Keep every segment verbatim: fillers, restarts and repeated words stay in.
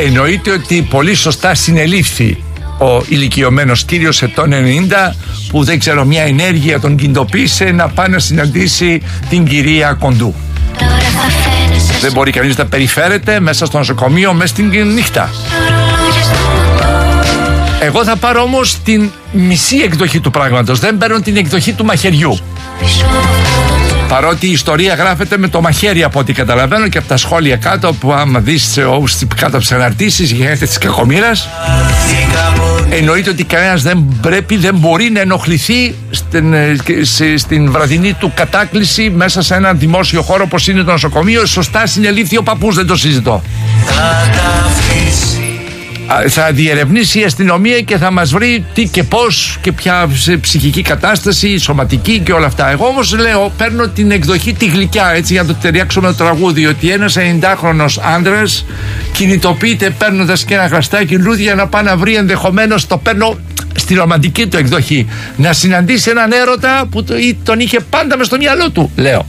Εννοείται ότι πολύ σωστά συνελήφθη ο ηλικιωμένος κύριος ετών ενενήντα, που δεν ξέρω, μια ενέργεια τον κινητοποίησε να πάει να συναντήσει την κυρία Κοντού. Δεν μπορεί κανείς να περιφέρεται μέσα στο νοσοκομείο μέσα στην νύχτα. Εγώ θα πάρω όμως την μισή εκδοχή του πράγματος, δεν παίρνω την εκδοχή του μαχαιριού. Παρότι η ιστορία γράφεται με το μαχαίρι από ό,τι καταλαβαίνω και από τα σχόλια κάτω, που άμα δεις κάτω από τις αναρτήσεις γίνεται της κακομοίρας. Εννοείται ότι κανένας δεν πρέπει, δεν μπορεί να ενοχληθεί στην, στην βραδινή του κατάκληση μέσα σε ένα δημόσιο χώρο όπως είναι το νοσοκομείο. Σωστά συνελήφθη ο παππούς, δεν το συζητώ. Θα διερευνήσει η αστυνομία και θα μας βρει τι και πώς και ποια ψυχική κατάσταση, σωματική και όλα αυτά. Εγώ όμως λέω, παίρνω την εκδοχή τη γλυκιά, έτσι, για να το ταιριάξω με το τραγούδι, ότι ένας ενενηντάχρονος άντρας κινητοποιείται παίρνοντας και ένα γαστάκι λούδια να πάει να βρει, ενδεχομένως το παίρνω στη ρομαντική του εκδοχή, να συναντήσει έναν έρωτα που τον είχε πάντα μες στο μυαλό του, λέω.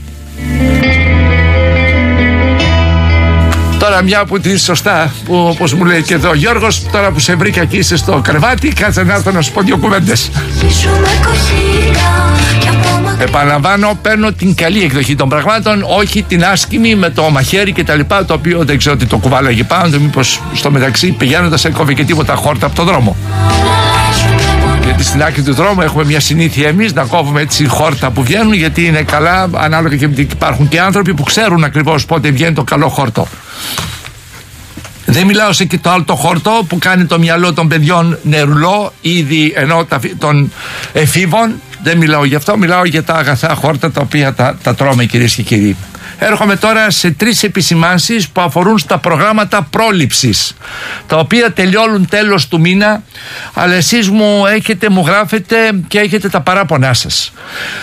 Τώρα μια που την σωστά, που όπως μου λέει και εδώ ο Γιώργος, τώρα που σε βρήκα και είσαι στο κρεβάτι, κάτσε να έρθω να σου πω δύο κουβέντες. Επαναλαμβάνω, παίρνω την καλή εκδοχή των πραγμάτων, όχι την άσκημη με το μαχαίρι και τα λοιπά, το οποίο δεν ξέρω τι το κουβάλαγε πάνω, μήπως στο μεταξύ πηγαίνοντας έκοβε και τίποτα χόρτα από το δρόμο. Γιατί στην άκρη του δρόμου έχουμε μια συνήθεια εμείς να κόβουμε έτσι χόρτα που βγαίνουν, γιατί είναι καλά, ανάλογα και υπάρχουν και άνθρωποι που ξέρουν ακριβώς πότε βγαίνει το καλό χόρτο. Δεν μιλάω σε και το άλλο το χόρτο που κάνει το μυαλό των παιδιών νερουλό, ήδη ενώ των εφήβων. Δεν μιλάω γι' αυτό, μιλάω για τα αγαθά χόρτα τα οποία τα, τα τρώμε, κυρίες και κύριοι. Έρχομαι τώρα σε τρεις επισημάνσεις που αφορούν στα προγράμματα πρόληψης, τα οποία τελειώνουν τέλος του μήνα, αλλά εσείς μου έχετε, μου γράφετε και έχετε τα παράπονά σας.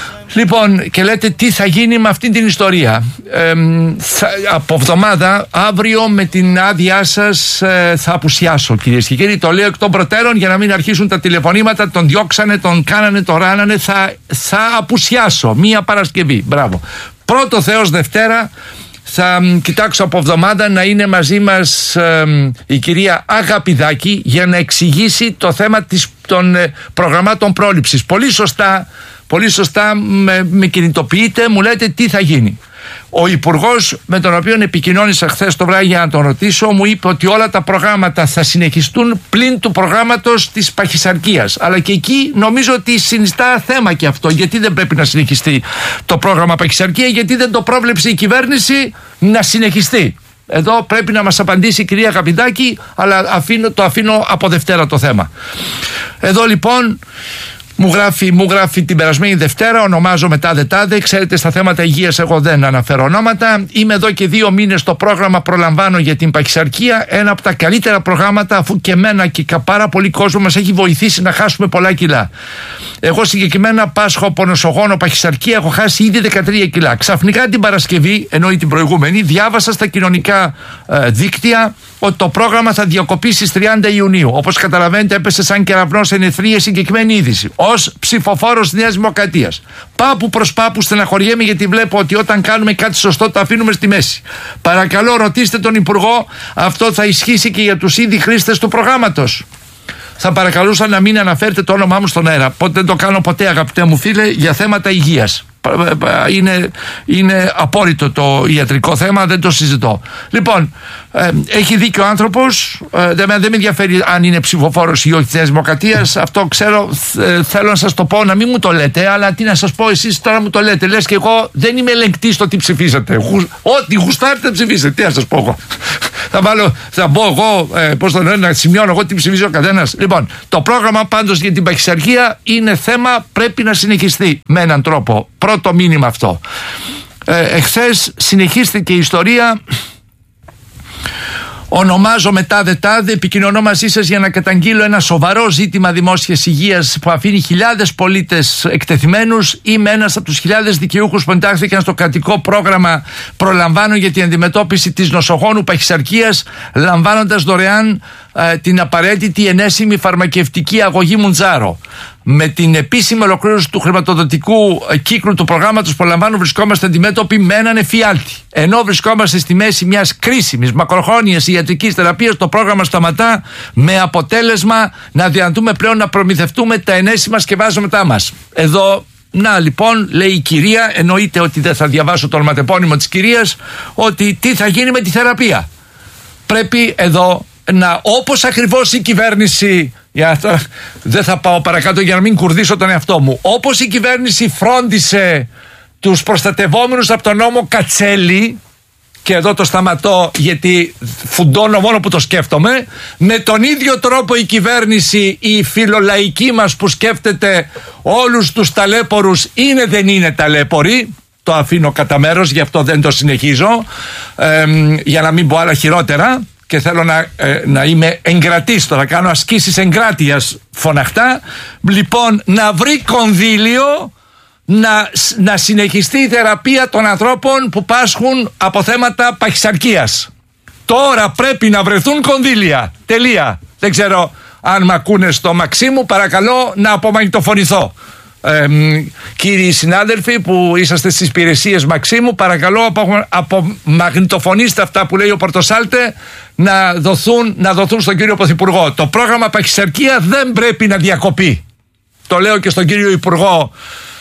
Λοιπόν, και λέτε τι θα γίνει με αυτή την ιστορία. Ε, θα, από εβδομάδα, αύριο με την άδειά σας ε, θα απουσιάσω, κυρίες και κύριοι. Το λέω εκ των προτέρων για να μην αρχίσουν τα τηλεφωνήματα. Τον διώξανε, τον κάνανε, τον ράνανε. Θα, θα απουσιάσω μία Παρασκευή. Μπράβο. Πρώτο Θεός Δευτέρα θα μ, κοιτάξω από εβδομάδα να είναι μαζί μας ε, η κυρία Αγαπηδάκη για να εξηγήσει το θέμα της, των ε, προγραμμάτων πρόληψης. Πολύ σωστά. Πολύ σωστά με, με κινητοποιείτε, μου λέτε τι θα γίνει. Ο Υπουργός με τον οποίο επικοινώνησα χθες το βράδυ για να τον ρωτήσω, μου είπε ότι όλα τα προγράμματα θα συνεχιστούν πλην του προγράμματος της παχυσαρκίας. Αλλά και εκεί νομίζω ότι συνιστά θέμα και αυτό. Γιατί δεν πρέπει να συνεχιστεί το πρόγραμμα παχυσαρκία, γιατί δεν το πρόβλεψε η κυβέρνηση να συνεχιστεί. Εδώ πρέπει να μας απαντήσει η κυρία Αγαπηδάκη, αλλά αφήνω, το αφήνω από Δευτέρα το θέμα. Εδώ λοιπόν Μου γράφει, μου γράφει την περασμένη Δευτέρα, ονομάζομαι τάδε τάδε. Ξέρετε, στα θέματα υγείας εγώ δεν αναφέρω ονόματα. Είμαι εδώ και δύο μήνες στο πρόγραμμα Προλαμβάνω για την παχυσαρκία. Ένα από τα καλύτερα προγράμματα, αφού και εμένα και πάρα πολύ κόσμο μας έχει βοηθήσει να χάσουμε πολλά κιλά. Εγώ συγκεκριμένα πάσχω από νοσογόνο παχυσαρκία, έχω χάσει ήδη δεκατρία κιλά. Ξαφνικά την Παρασκευή, ενώ την προηγούμενη, διάβασα στα κοινωνικά ε, δίκτυα ότι το πρόγραμμα θα διακοπεί στις τριάντα Ιουνίου. Όπως καταλαβαίνετε, έπεσε σαν κεραυνός εν αιθρία συγκεκριμένη είδηση. Ως ψηφοφόρος της Νέας Δημοκρατίας. Πάπου προς πάπου στεναχωριέμαι, γιατί βλέπω ότι όταν κάνουμε κάτι σωστό το αφήνουμε στη μέση. Παρακαλώ, ρωτήστε τον Υπουργό, αυτό θα ισχύσει και για τους ήδη χρήστες του προγράμματος. Θα παρακαλούσα να μην αναφέρετε το όνομά μου στον αέρα. Δεν το κάνω ποτέ, αγαπητέ μου φίλε, για θέματα υγείας. Είναι, είναι απόρριτο το ιατρικό θέμα, δεν το συζητώ. Λοιπόν, ε, έχει δίκιο ο άνθρωπος, ε, δεν, δεν με ενδιαφέρει αν είναι ψηφοφόρος ή όχι της Νέας Δημοκρατίας. Αυτό ξέρω, ε, θέλω να σας το πω, να μην μου το λέτε, αλλά τι να σας πω, εσείς τώρα μου το λέτε. Λες και εγώ δεν είμαι ελεγκτής στο τι ψηφίσατε. Ό,τι γουστάρετε ψηφίσετε, τι να σας πω εγώ. Θα βάλω, θα μπω εγώ, ε, πώς το λένε, να σημειώνω εγώ τι ψηφίζει ο καθένας. Λοιπόν, το πρόγραμμα πάντως για την παχυσαρκία είναι θέμα, πρέπει να συνεχιστεί με έναν τρόπο. Πρώτο μήνυμα αυτό. Ε, εχθές συνεχίστηκε η ιστορία. Ονομάζομαι τάδε τάδε, επικοινωνώ μαζί σας για να καταγγείλω ένα σοβαρό ζήτημα δημόσιας υγείας που αφήνει χιλιάδες πολίτες εκτεθειμένους. Είμαι ένας από τους χιλιάδες δικαιούχους που εντάχθηκαν στο κρατικό πρόγραμμα Προλαμβάνω για την αντιμετώπιση της νοσογόνου παχυσαρκίας, λαμβάνοντας δωρεάν ε, την απαραίτητη ενέσιμη φαρμακευτική αγωγή Μουντζάρο. με την επίσημη ολοκλήρωση του χρηματοδοτικού κύκλου του προγράμματος που λαμβάνουν, βρισκόμαστε αντιμέτωποι με έναν εφιάλτη. Ενώ βρισκόμαστε στη μέση μιας κρίσιμης μακροχρόνιας ιατρικής θεραπείας, το πρόγραμμα σταματά, με αποτέλεσμα να διαντούμε πλέον να προμηθευτούμε τα ενέσιμα σκευάσματά μας. Εδώ, να λοιπόν, λέει η κυρία, εννοείται ότι δεν θα διαβάσω το ονοματεπώνυμο της κυρίας, ότι τι θα γίνει με τη θεραπεία. Πρέπει εδώ να, όπως ακριβώς η κυβέρνηση, για το, δεν θα πάω παρακάτω για να μην κουρδίσω τον εαυτό μου, όπως η κυβέρνηση φρόντισε τους προστατευόμενους από τον νόμο Κατσέλη, και εδώ το σταματώ γιατί φουντώνω μόνο που το σκέφτομαι, με τον ίδιο τρόπο η κυβέρνηση, η φιλολαϊκή μας που σκέφτεται όλους τους ταλέπορους, είναι δεν είναι ταλέποροι. Το αφήνω κατά μέρος, γι' αυτό δεν το συνεχίζω, ε, για να μην πω άλλα χειρότερα, και θέλω να, ε, να είμαι εγκρατής, τώρα κάνω ασκήσεις εγκράτειας φωναχτά. Λοιπόν, να βρει κονδύλιο να, να συνεχιστεί η θεραπεία των ανθρώπων που πάσχουν από θέματα παχυσαρκίας. Τώρα πρέπει να βρεθούν κονδύλια. Τελεία. Δεν ξέρω αν μ' ακούνε στο Μαξίμου, παρακαλώ να απομαγνητοφωνηθώ. Ε, κύριοι συνάδελφοι που είσαστε στις υπηρεσίες Μαξίμου, παρακαλώ απομαγνητοφωνήστε αυτά που λέει ο Πορτοσάλτε, να δοθούν, να δοθούν στον κύριο Πρωθυπουργό. Το πρόγραμμα παχυσαρκία δεν πρέπει να διακοπεί. Το λέω και στον κύριο Υπουργό,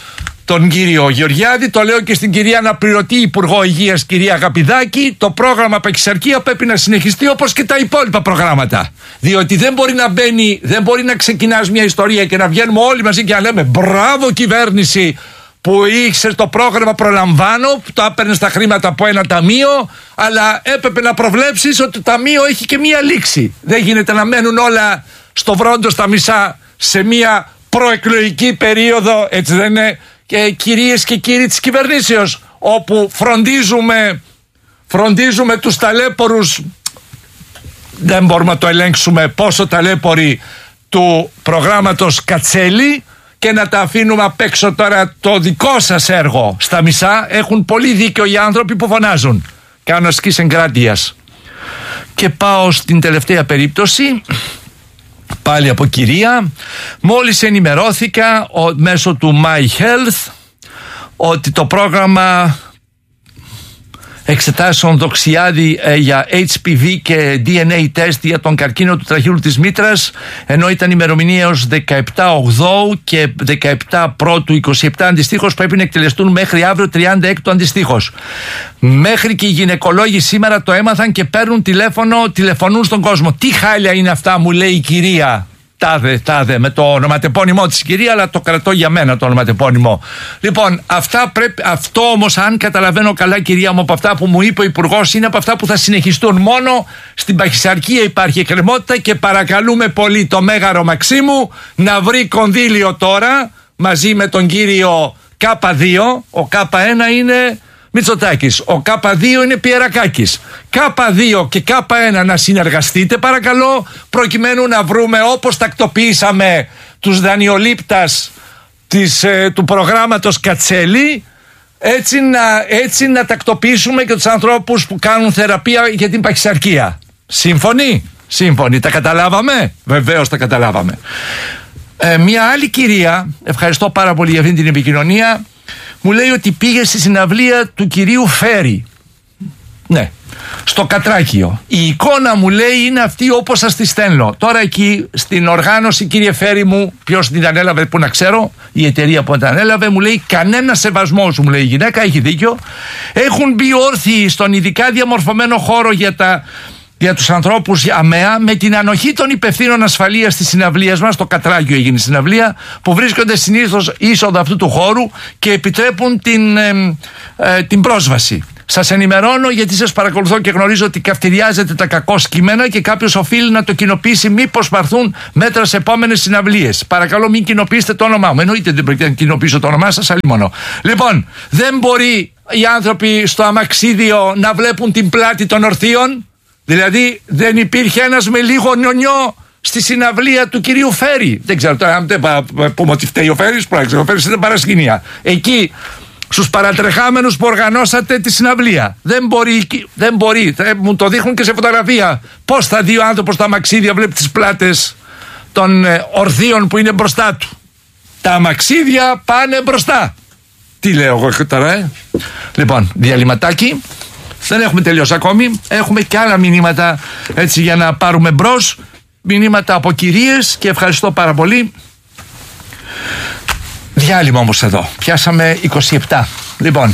τον κύριο Γεωργιάδη, το λέω και στην κυρία αναπληρωτή Υπουργό Υγείας, κυρία Αγαπηδάκη. Το πρόγραμμα παχυσαρκία πρέπει να συνεχιστεί όπως και τα υπόλοιπα προγράμματα. Διότι δεν μπορεί να μπαίνει, δεν μπορεί να ξεκινάς μια ιστορία και να βγαίνουμε όλοι μαζί και να λέμε μπράβο κυβέρνηση που ήξερε το πρόγραμμα, προλαμβάνω, που το έπαιρνε τα χρήματα από ένα ταμείο, αλλά έπρεπε να προβλέψεις ότι το ταμείο έχει και μια λήξη. Δεν γίνεται να μένουν όλα στο βρόντο στα μισά σε μια προεκλογική περίοδο, έτσι δεν είναι? Και κυρίες και κύριοι της κυβερνήσεως, όπου φροντίζουμε, φροντίζουμε τους ταλέπορους, δεν μπορούμε να το ελέγξουμε πόσο ταλέποροι του προγράμματος Κατσέλη, και να τα αφήνουμε απ' έξω τώρα το δικό σας έργο στα μισά. Έχουν πολύ δίκιο οι άνθρωποι που φωνάζουν. Κάνω ασκής εγκράτειας. Και πάω στην τελευταία περίπτωση, πάλι από κυρία. Μόλις ενημερώθηκα ο, μέσω του My Health ότι το πρόγραμμα εξετάσεων Δοξιάδη ε, για έιτς πι βι και ντι εν έι τεστ για τον καρκίνο του τραχύλου της μήτρας, ενώ ήταν ημερομηνία έως δεκαεπτά Οκτώβρη και δεκαεπτά Πρώτου είκοσι επτά αντιστοίχως, πρέπει να εκτελεστούν μέχρι αύριο τριάντα Έκτου αντιστοίχως. Μέχρι και οι γυναικολόγοι σήμερα το έμαθαν και παίρνουν τηλέφωνο, τηλεφωνούν στον κόσμο. Τι χάλια είναι αυτά, μου λέει η κυρία τάδε, τάδε, με το ονοματεπώνυμό της κυρία, αλλά το κρατώ για μένα το ονοματεπώνυμο. Λοιπόν, αυτά πρέπει, αυτό όμως, αν καταλαβαίνω καλά κυρία μου, από αυτά που μου είπε ο Υπουργός, είναι από αυτά που θα συνεχιστούν. Μόνο στην παχυσαρκία υπάρχει εκκρεμότητα και παρακαλούμε πολύ το Μέγαρο Μαξίμου να βρει κονδύλιο τώρα μαζί με τον κύριο Κάπα δύο. Ο Κάπα ένα είναι Μητσοτάκης, ο Κάπα δύο είναι Πιερακάκης. Κάπα δύο και Κάπα ένα να συνεργαστείτε παρακαλώ, προκειμένου να βρούμε, όπως τακτοποιήσαμε τους δανειολήπτας της, ε, του προγράμματος Κατσέλη, έτσι να, έτσι να τακτοποιήσουμε και τους ανθρώπους που κάνουν θεραπεία για την παχυσαρκία. Σύμφωνοι? Σύμφωνοι. Τα καταλάβαμε? Βεβαίως τα καταλάβαμε. Ε, μια άλλη κυρία, ευχαριστώ πάρα πολύ για αυτή την επικοινωνία, μου λέει ότι πήγε στη συναυλία του κυρίου Φέρη. Ναι, στο Κατράκιο. Η εικόνα, μου λέει, είναι αυτή όπως σας τη στέλνω. Τώρα εκεί στην οργάνωση, κύριε Φέρη μου, ποιος την ανέλαβε που να ξέρω, η εταιρεία που την ανέλαβε, μου λέει κανένα σεβασμό σου, μου λέει η γυναίκα, έχει δίκιο. Έχουν μπει όρθιοι στον ειδικά διαμορφωμένο χώρο για τα... για τους ανθρώπους ΑΜΕΑ, με την ανοχή των υπευθύνων ασφαλείας της συναυλίας μας, στο Κατράκιο έγινε η συναυλία, που βρίσκονται συνήθως είσοδο αυτού του χώρου και επιτρέπουν την, ε, ε, την πρόσβαση. Σας ενημερώνω γιατί σας παρακολουθώ και γνωρίζω ότι καυτηριάζετε τα κακό κείμενα και κάποιος οφείλει να το κοινοποιήσει μήπως πάρθουν μέτρα σε επόμενες συναυλίες. Παρακαλώ μην κοινοποιήσετε το όνομά μου. Εννοείται δεν πρέπει να κοινοποιήσω το όνομά σας, αλλήμονο. Λοιπόν, δεν μπορεί οι άνθρωποι στο αμαξίδιο να βλέπουν την πλάτη των ορθίων. Δηλαδή δεν υπήρχε ένας με λίγο νιονιό στη συναυλία του κυρίου Φέρη. Δεν ξέρω τώρα αν δεν πούμε ότι φταίει ο Φέρης, πράγματι ο Φέρης ήταν παρασκηνία. Εκεί στους παρατρεχάμενους που οργανώσατε τη συναυλία. Δεν μπορεί, δεν μπορεί, θα, μου το δείχνουν και σε φωτογραφία. Πώς θα δει ο άνθρωπος στα αμαξίδια, βλέπει τις πλάτες των ε, ορθίων που είναι μπροστά του. Τα αμαξίδια πάνε μπροστά. Τι λέω εγώ τώρα, ε? Λοιπόν, διαλυματάκι. Δεν έχουμε τελειώσει ακόμη. Έχουμε και άλλα μηνύματα έτσι για να πάρουμε μπρος. Μηνύματα από κυρίες και ευχαριστώ πάρα πολύ. Διάλειμμα όμως εδώ. Πιάσαμε είκοσι επτά. Λοιπόν,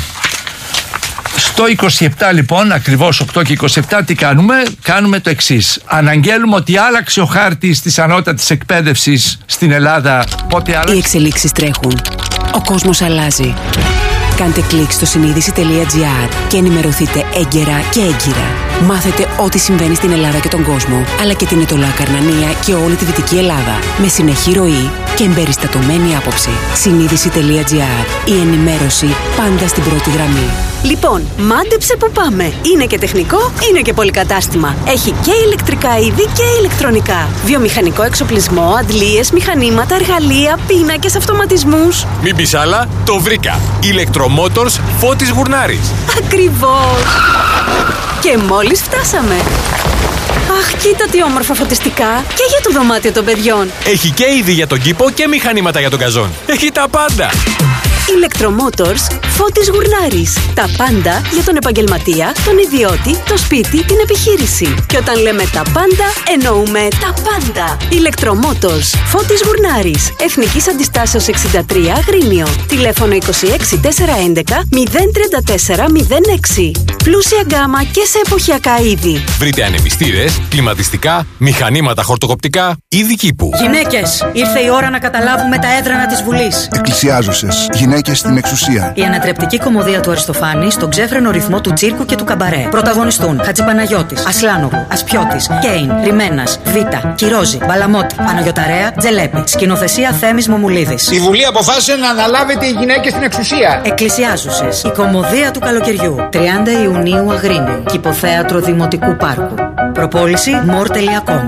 στο είκοσι επτά λοιπόν, ακριβώς οκτώ και είκοσι επτά, τι κάνουμε? Κάνουμε το εξής. Αναγγέλουμε ότι άλλαξε ο χάρτης της ανώτατης εκπαίδευσης στην Ελλάδα. Πότε άλλαξε? Οι εξελίξεις τρέχουν. Ο κόσμος αλλάζει. Κάντε κλικ στο συνείδηση τελεία τζι άρ και ενημερωθείτε έγκαιρα και έγκυρα. Μάθετε ό,τι συμβαίνει στην Ελλάδα και τον κόσμο, αλλά και την Αιτωλοακαρνανία και όλη τη Δυτική Ελλάδα. Με συνεχή ροή και εμπεριστατωμένη άποψη. συνείδηση τελεία τζι άρ. Η ενημέρωση πάντα στην πρώτη γραμμή. Λοιπόν, μάντεψε που πάμε. Είναι και τεχνικό, είναι και πολυκατάστημα. Έχει και ηλεκτρικά είδη και ηλεκτρονικά. Βιομηχανικό εξοπλισμό, αντλίες, μηχανήματα, εργαλεία, πίνακες, αυτοματισμούς. Μην πεις άλλα, το βρήκα. Ηλεκτρομότορς Φώτης Γουρνάρης. Ακριβώς. Και μόλις φτάσαμε. Αχ, κοίτα τι όμορφα φωτιστικά. Και για το δωμάτιο των παιδιών. Έχει και είδη για τον κήπο και μηχανήματα για τον καζόν. Έχει τα πάντα. Ηλεκτρομότορς Φώτης Γουρνάρης. Τα πάντα για τον επαγγελματία, τον ιδιώτη, το σπίτι, την επιχείρηση. Και όταν λέμε τα πάντα, εννοούμε τα πάντα. Ηλεκτρομότορς Φώτης Γουρνάρης. Εθνικής Αντιστάσεως εξήντα τρία, Αγρίνιο. Τηλέφωνο είκοσι έξι τετρακόσια έντεκα μηδέν τριάντα τέσσερα μηδέν έξι. Πλούσια γκάμα και σε εποχιακά είδη. Βρείτε ανεμιστήρες, κλιματιστικά, μηχανήματα χορτοκοπτικά, είδη κήπου. Γυναίκες, ήρθε η ώρα να καταλάβουμε τα έδρανα της Βουλής. Εκκλησιάζουσες. Γυναίκες στην εξουσία. Η ανατρεπτική κωμωδία του Αριστοφάνη στον ξέφρενο ρυθμό του τσίρκου και του καμπαρέ. Πρωταγωνιστούν Χατζηπαναγιώτης, Ασλάνογλου, Ασπιώτης, Κέιν, Ρημένας, Βίτα, Κυρόζη, Μπαλαμότη, Παναγιωταρέα, Τζελέπη. Σκηνοθεσία Θέμης Μομουλίδης. Η Βουλή αποφάσισε να αναλάβετε οι γυναίκες στην εξουσία. Εκκλησιάζουσες. Η κωμωδία του καλοκαιριού. τριάντα Ιουνίου, Αγρίνιο. Κηποθέατρο Δημοτικού Πάρκου. Προπόληση μορ τελεία κομ.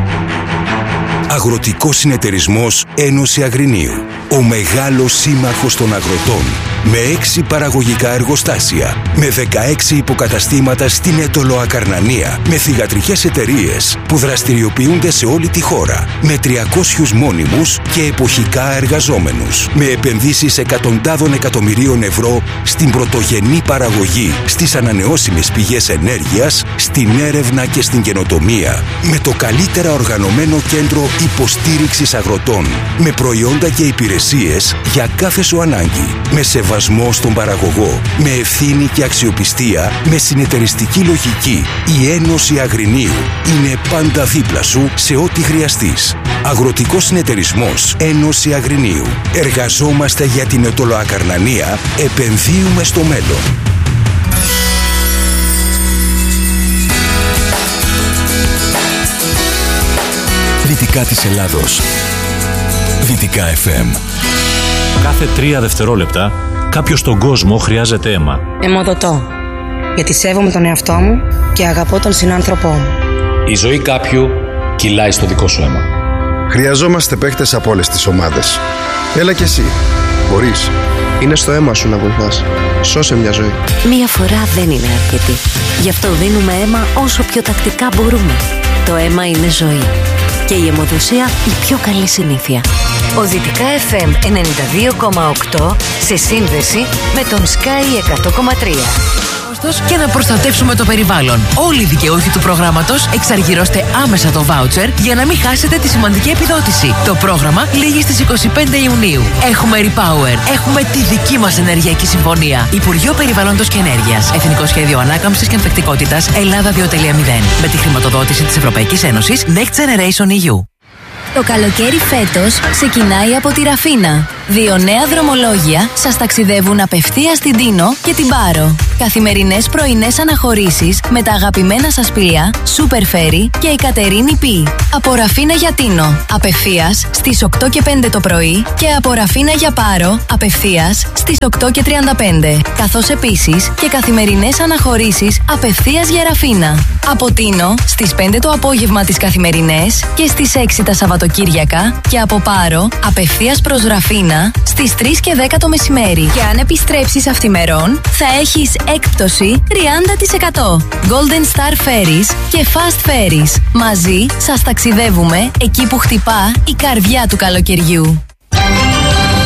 Αγροτικός Συνεταιρισμός Ένωση Αγρινίου. Ο μεγάλος σύμμαχος των αγροτών. Με έξι παραγωγικά εργοστάσια. Με δεκαέξι υποκαταστήματα στην Αιτωλοακαρνανία. Με θυγατρικές εταιρείες που δραστηριοποιούνται σε όλη τη χώρα. Με τριακόσιους μόνιμους και εποχικά εργαζόμενους. Με επενδύσεις εκατοντάδων εκατομμυρίων ευρώ στην πρωτογενή παραγωγή, στις ανανεώσιμες πηγές ενέργειας, στην έρευνα και στην καινοτομία. Με το καλύτερα οργανωμένο κέντρο υποστήριξης αγροτών. Με προϊόντα και υπηρεσίες για κάθε σου ανάγκη. Με σεβασμό στον παραγωγό. Με ευθύνη και αξιοπιστία. Με συνεταιριστική λογική. Η Ένωση Αγρινίου είναι πάντα δίπλα σου σε ό,τι χρειαστείς. Αγροτικός Συνεταιρισμός Ένωση Αγρινίου. Εργαζόμαστε για την Αιτωλοακαρνανία. Επενδύουμε στο μέλλον. Δυτικά της Ελλάδος. Δυτικά εφ εμ. Κάθε τρία δευτερόλεπτα κάποιος στον κόσμο χρειάζεται αίμα. Αιμοδοτώ. Γιατί σέβομαι τον εαυτό μου και αγαπώ τον συνάνθρωπό μου. Η ζωή κάποιου κυλάει στο δικό σου αίμα. Χρειαζόμαστε παίκτες από όλες τις ομάδες. Έλα κι εσύ. Μπορείς. Είναι στο αίμα σου να βοηθάς. Σώσε μια ζωή. Μία φορά δεν είναι αρκετή. Γι' αυτό δίνουμε αίμα όσο πιο τακτικά μπορούμε. Το αίμα είναι ζωή. Και η αιμοδοσία η πιο καλή συνήθεια. Ο Δυτικά εφ εμ ενενήντα δύο κόμμα οκτώ σε σύνδεση με τον Sky εκατό κόμμα τρία. Και να προστατεύσουμε το περιβάλλον. Όλοι οι δικαιούχοι του προγράμματος εξαργυρώστε άμεσα το βάουτσερ για να μην χάσετε τη σημαντική επιδότηση. Το πρόγραμμα λήγει στις είκοσι πέντε Ιουνίου. Έχουμε Repower. Έχουμε τη δική μας ενεργειακή συμφωνία. Υπουργείο Περιβάλλοντος και Ενέργειας. Εθνικό Σχέδιο Ανάκαμψης και Ανθεκτικότητας Ελλάδα δύο κόμμα μηδέν. Με τη χρηματοδότηση της Ευρωπαϊκής Ένωσης Next Generation ι γιου. Το καλοκαίρι φέτος ξεκινάει από τη Ραφίνα. Δύο νέα δρομολόγια σας ταξιδεύουν απευθείας στην Τίνο και την Πάρο. Καθημερινές πρωινές αναχωρήσεις με τα αγαπημένα σας πλοία Super Ferry και η Κατερίνη Πι. Από Ραφίνα για Τίνο απευθείας στις οκτώ και πέντε το πρωί και από Ραφίνα για Πάρο απευθείας στις οκτώ και τριάντα πέντε. Καθώς επίσης και καθημερινές αναχωρήσεις απευθείας για Ραφίνα. Από Τίνο στις πέντε το απόγευμα τις καθημερινές και στις έξι τα Σαββατοκύριακα και από Πάρο απευθείας προς Ραφίνα στις τρεις και δέκα το μεσημέρι. Και αν επιστρέψεις αυθημερών θα έχεις έκπτωση τριάντα τοις εκατό. Golden Star Ferries και Fast Ferries. Μαζί σας ταξιδεύουμε εκεί που χτυπά η καρδιά του καλοκαιριού.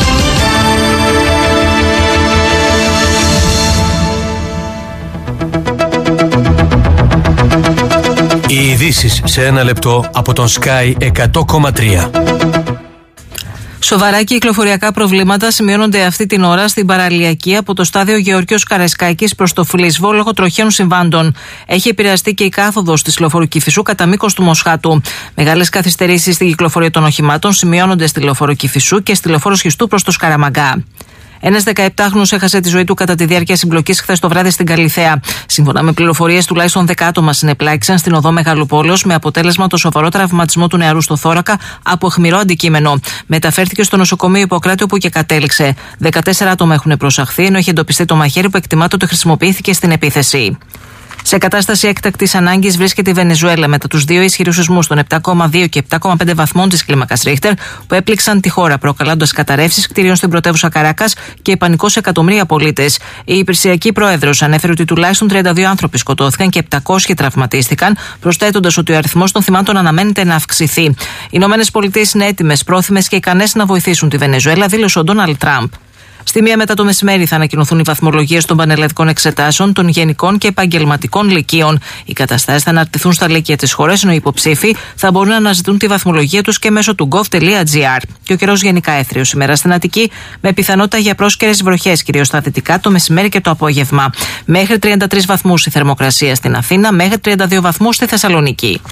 Οι ειδήσεις σε ένα λεπτό από τον Sky εκατό κόμμα τρία. Σοβαρά κυκλοφοριακά προβλήματα σημειώνονται αυτή την ώρα στην παραλιακή από το στάδιο Γεωργίος Καραϊσκάκης προς το Φλίσβο λόγω τροχαίων συμβάντων. Έχει επηρεαστεί και η κάθοδος της λεωφόρου Κηφισού κατά μήκος του Μοσχάτου. Μεγάλες καθυστερήσεις στην κυκλοφορία των οχημάτων σημειώνονται στη λεωφόρο Κηφισού και στη λεωφόρο Σχιστού προς το Σκαραμαγκά. Ένας δεκαεπτάχρονος έχασε τη ζωή του κατά τη διάρκεια συμπλοκής χθες το βράδυ στην Καλιθέα. Σύμφωνα με πληροφορίες, τουλάχιστον δέκα άτομα συνεπλάκησαν στην οδό Μεγαλοπόλεως με αποτέλεσμα το σοβαρό τραυματισμό του νεαρού στο θώρακα από αιχμηρό αντικείμενο. Μεταφέρθηκε στο νοσοκομείο Ιπποκράτη όπου και κατέληξε. δεκατέσσερα άτομα έχουν προσαχθεί, ενώ έχει εντοπιστεί το μαχαίρι που εκτιμάται ότι χρησιμοποιήθηκε στην επίθεση. Σε κατάσταση έκτακτης ανάγκης βρίσκεται η Βενεζουέλα μετά τους δύο ισχυρούς σεισμούς των επτά κόμμα δύο και επτά κόμμα πέντε βαθμών της κλίμακας Ρίχτερ που έπληξαν τη χώρα, προκαλώντας καταρρεύσεις κτηρίων στην πρωτεύουσα Καράκας και πανικό σε εκατομμύρια πολίτες. Η υπηρεσιακή πρόεδρος ανέφερε ότι τουλάχιστον τριάντα δύο άνθρωποι σκοτώθηκαν και επτακόσιοι τραυματίστηκαν, προσθέτοντας ότι ο αριθμός των θυμάτων αναμένεται να αυξηθεί. Οι Ηνωμένες Πολιτείες είναι έτοιμες, πρόθυμες και ικανές να βοηθήσουν τη Βενεζουέλα, δήλωσε ο Ντόναλντ Τραμπ. Στη μία μετά το μεσημέρι θα ανακοινωθούν οι βαθμολογίες των πανελλαδικών εξετάσεων, των γενικών και επαγγελματικών λυκείων. Οι καταστάσεις θα αναρτηθούν στα λύκεια της χώρας, ενώ οι υποψήφοι θα μπορούν να αναζητούν τη βαθμολογία τους και μέσω του gov.gr. Και ο καιρός γενικά έθριος σήμερα στην Αττική, με πιθανότητα για πρόσκαιρες βροχές, κυρίως στα δυτικά, το μεσημέρι και το απόγευμα. Μέχρι τριάντα τρεις βαθμούς η θερμοκρασία στην Αθήνα, μέχρι τριάντα δύο βαθμούς στη Θεσσαλονίκη.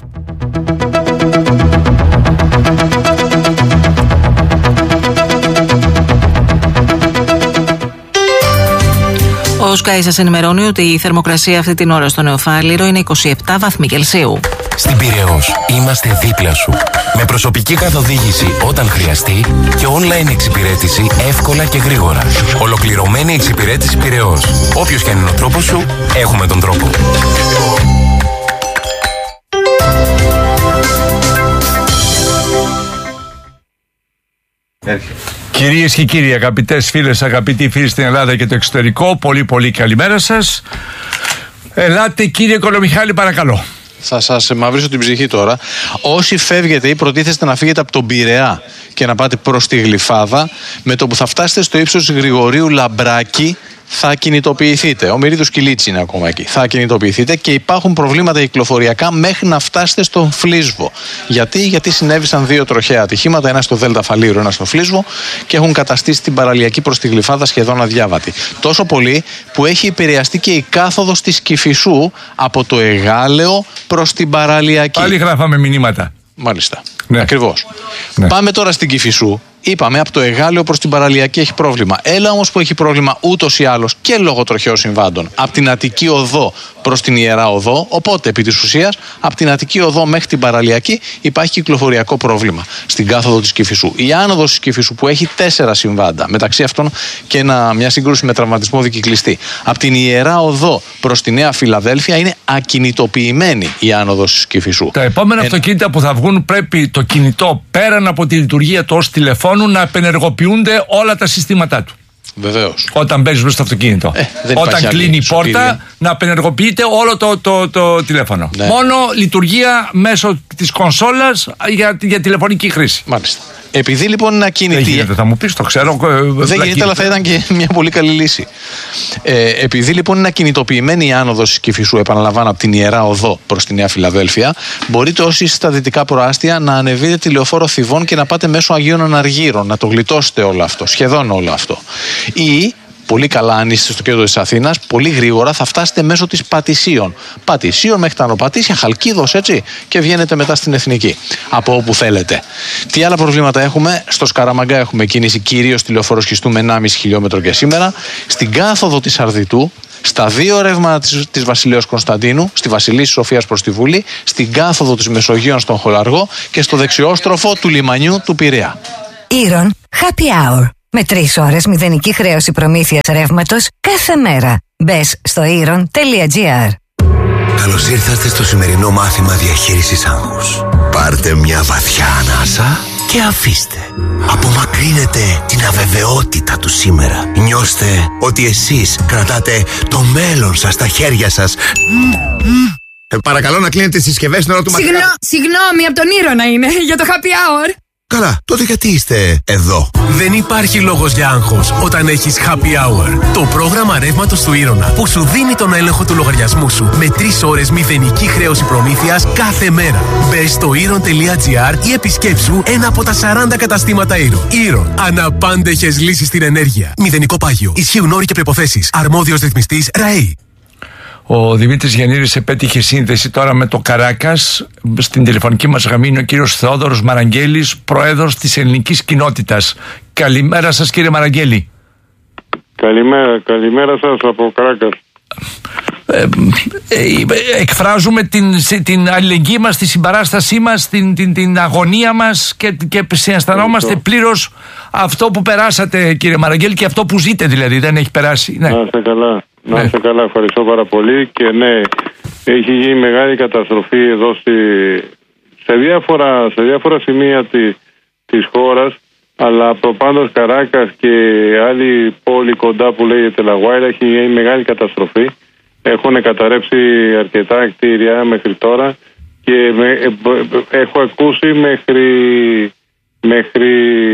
Ο Sky σας ενημερώνει ότι η θερμοκρασία αυτή την ώρα στο Νεοφάλιρο είναι είκοσι επτά βαθμοί Κελσίου. Στην Πειραιώς είμαστε δίπλα σου. Με προσωπική καθοδήγηση όταν χρειαστεί και online εξυπηρέτηση εύκολα και γρήγορα. Ολοκληρωμένη εξυπηρέτηση Πειραιώς. Όποιος και αν είναι ο τρόπος σου, έχουμε τον τρόπο. Κυρίες και κύριοι, αγαπητές φίλες, αγαπητοί φίλοι στην Ελλάδα και το εξωτερικό, πολύ πολύ καλημέρα σας. Ελάτε κύριε Κολομιχάλη, παρακαλώ. Θα σας μαυρίσω την ψυχή τώρα. Όσοι φεύγετε ή προτίθεστε να φύγετε από τον Πειραιά και να πάτε προς τη Γλυφάδα, με το που θα φτάσετε στο ύψος Γρηγορίου Λαμπράκη, θα κινητοποιηθείτε. Ο Μυρίδος Κιλίτσι είναι ακόμα εκεί. Θα κινητοποιηθείτε και υπάρχουν προβλήματα κυκλοφοριακά μέχρι να φτάσετε στον Φλίσβο. Γιατί, Γιατί συνέβησαν δύο τροχαία ατυχήματα, ένα στο Δέλτα Φαλήρου, ένα στο Φλίσβο, και έχουν καταστήσει την παραλιακή προς τη Γλυφάδα σχεδόν αδιάβατη. Τόσο πολύ που έχει επηρεαστεί και η κάθοδος της Κηφισού από το Εγάλεο προς την παραλιακή. Πάλι γράφαμε μηνύματα. Μάλιστα. Ναι. Ακριβώς. Ναι. Πάμε τώρα στην Κηφισού. Είπαμε από το Εγάλεο προς την παραλιακή έχει πρόβλημα. Έλα όμως που έχει πρόβλημα ούτως ή άλλως και λόγω τροχαίων συμβάντων. Από την Αττική Οδό προς την Ιερά Οδό. Οπότε επί της ουσίας από την Αττική Οδό μέχρι την παραλιακή υπάρχει κυκλοφοριακό πρόβλημα στην κάθοδο της Κηφισού. Η άνοδος της Κηφισού που έχει τέσσερα συμβάντα, μεταξύ αυτών και ένα, μια σύγκρουση με τραυματισμό δικυκλιστή. Από την Ιερά Οδό προς τη Νέα Φιλαδέλφια είναι ακινητοποιημένη η άνοδος της Κηφισού. Τα επόμενα ε... αυτοκίνητα που θα βγουν πρέπει το κινητό πέραν από τη λειτουργία του ως τηλεφώνου να απενεργοποιούνται όλα τα συστήματά του. Βεβαίως. Όταν μπαίνεις μέσα στο αυτοκίνητο. Ε, Όταν κλείνει η πόρτα, σωτήρια. Να απενεργοποιείται όλο το, το, το, το τηλέφωνο. Ναι. Μόνο λειτουργία μέσω της κονσόλας για, για τηλεφωνική χρήση. Μάλιστα. Επειδή λοιπόν είναι ακίνητη. Δεν γίνεται, θα μου πεις, το ξέρω. Δεν γίνεται, αλλά θα ήταν και μια πολύ καλή λύση. Ε, επειδή λοιπόν είναι ακινητοποιημένη η άνοδος της Κηφισού, επαναλαμβάνω, από την Ιερά Οδό προς τη Νέα Φιλαδέλφια, μπορείτε όσοι είστε στα δυτικά προάστια να ανεβείτε τη λεωφόρο Θηβών και να πάτε μέσω Αγίων Αναργύρων, να το γλιτώσετε όλο αυτό, σχεδόν όλο αυτό. Ή πολύ καλά, αν είστε στο κέντρο της Αθήνας, πολύ γρήγορα θα φτάσετε μέσω της Πατησίων. Πατησίων μέχρι τα Νοπατήσια, Χαλκίδος, έτσι, και βγαίνετε μετά στην Εθνική. Από όπου θέλετε. Τι άλλα προβλήματα έχουμε? Στο Σκαραμαγκά έχουμε κίνηση κυρίως στη λεωφόρο Σχιστού με ενάμιση χιλιόμετρο και σήμερα. Στην κάθοδο της Αρδιτού, στα δύο ρεύματα της, της Βασιλέως Κωνσταντίνου, στη Βασιλίσσης Σοφίας προς τη Βουλή, στην κάθοδο της Μεσογείων στον Χολαργό και στο δεξιόστροφο του λιμανιού του Πειραιά. Ήρων Happy Hour. Με τρεις ώρες μηδενική χρέωση προμήθειας ρεύματος κάθε μέρα. Μπες στο ήρων τελεία τζι άρ. Καλώς ήρθατε στο σημερινό μάθημα διαχείρισης άγχους. Πάρτε μια βαθιά ανάσα και αφήστε. Απομακρύνετε την αβεβαιότητα του σήμερα. Νιώστε ότι εσείς κρατάτε το μέλλον σας στα χέρια σας. Ε, παρακαλώ να κλείνετε τις συσκευές στην ώρα του μαθήματος. Συγγνώμη, από τον Ήρωνα είναι, για το happy hour. Καλά, τότε γιατί είστε εδώ? Δεν υπάρχει λόγος για άγχος όταν έχεις Happy Hour. Το πρόγραμμα ρεύματος του Ήρωνα που σου δίνει τον έλεγχο του λογαριασμού σου με τρεις ώρες μηδενική χρέωση προμήθειας κάθε μέρα. Μπες στο ήρων τελεία τζι άρ ή επισκέψου ένα από τα σαράντα καταστήματα Ήρων. Ήρων. Αναπάντεχες λύσεις στην ενέργεια. Μηδενικό πάγιο. Ισχύουν όροι και προϋποθέσεις. Αρμόδιος ρυθμιστής ΡΑΕΗ. Ο Δημήτρης Γιαννήρης επέτυχε σύνδεση τώρα με το Καράκας. Στην τηλεφωνική μας γραμμή είναι ο κύριος Θεόδωρος Μαραγγέλης, πρόεδρος της ελληνικής κοινότητας. Καλημέρα σας, κύριε Μαραγγέλη. Καλημέρα, καλημέρα σας από Καράκας. Ε, ε, εκφράζουμε την, την αλληλεγγύη μας, τη συμπαράστασή μας, την, την, την αγωνία μας και, και συναισθανόμαστε πλήρως αυτό που περάσατε, κύριε Μαραγγέλη, και αυτό που ζείτε δηλαδή, δεν έχει περάσει. Ναι. Να είστε καλά, να είστε ναι. καλά, ευχαριστώ πάρα πολύ. Και ναι, έχει γίνει μεγάλη καταστροφή εδώ στη, σε, διάφορα, σε διάφορα σημεία τη, της χώρας, αλλά προπάντως Καράκας και άλλη πόλη κοντά που λέγεται Λαγουάιρα έχει γίνει μεγάλη καταστροφή. Έχουν καταρρεύσει αρκετά κτίρια μέχρι τώρα και με, ε, ε, έχω ακούσει μέχρι, μέχρι,